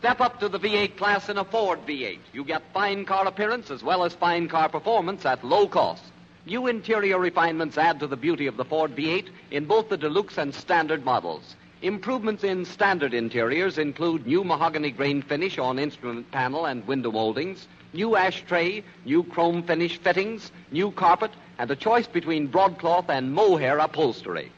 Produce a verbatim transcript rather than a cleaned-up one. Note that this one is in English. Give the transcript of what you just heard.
Step up to the V eight class in a Ford V eight. You get fine car appearance as well as fine car performance at low cost. New interior refinements add to the beauty of the Ford V eight in both the deluxe and standard models. Improvements in standard interiors include new mahogany grain finish on instrument panel and window moldings, new ashtray, new chrome finish fittings, new carpet, and a choice between broadcloth and mohair upholstery.